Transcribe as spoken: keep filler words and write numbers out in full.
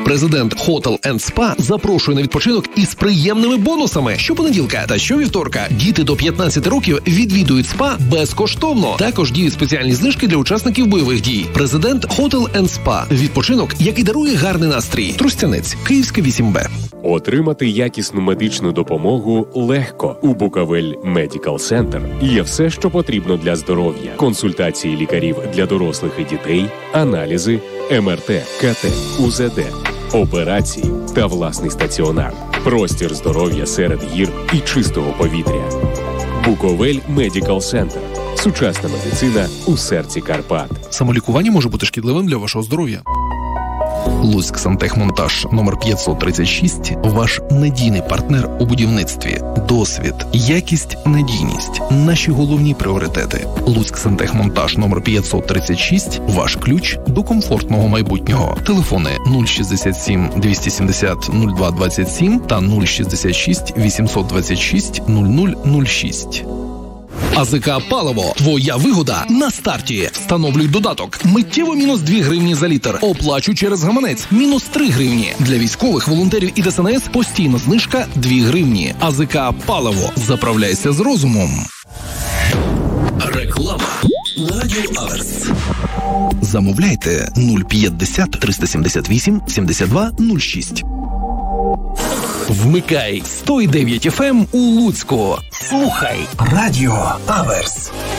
Президент Hotel енд Spa запрошує на відпочинок із приємними бонусами. Щопонеділка та щовівторка діти до п'ятнадцяти років відвідують спа безкоштовно. Також діють спеціальні знижки для учасників бойових дій. Президент Hotel енд Spa. Відпочинок, який дарує гарний настрій. Тростянець, Київська, вісім Б. Отримати якісну медичну допомогу легко. У Буковель Медикал Центр є все, що потрібно для здоров'я. Консультації лікарів для дорослих і дітей, аналізи, ем ер те, ка те, у зет де, операції та власний стаціонар. Простір здоров'я серед гір і чистого повітря. Буковель Медикал Центр. Сучасна медицина у серці Карпат. Самолікування може бути шкідливим для вашого здоров'я. Луцьк Сантехмонтаж номер п'ятсот тридцять шість – ваш надійний партнер у будівництві. Досвід, якість, надійність – наші головні пріоритети. Луцьк Сантехмонтаж номер п'ятсот тридцять шість – ваш ключ до комфортного майбутнього. Телефони нуль шістдесят сім двісті сімдесят нуль два двадцять сім та нуль шістдесят шість вісімсот двадцять шість нуль нуль нуль шість. АЗК «Паливо» – твоя вигода на старті. Встановлюй додаток. Миттєво мінус дві гривні за літр. Оплачуй через гаманець. Мінус три гривні. Для військових, волонтерів і ДСНС постійно знижка дві гривні. АЗК «Паливо». Заправляйся з розумом. Реклама на Радіо Аверс. Замовляйте нуль п'ятдесят триста сімдесят вісім сімдесят два нуль шість. Вмикай сто дев'ять еф ем у Луцьку. Слухай Радіо Аверс.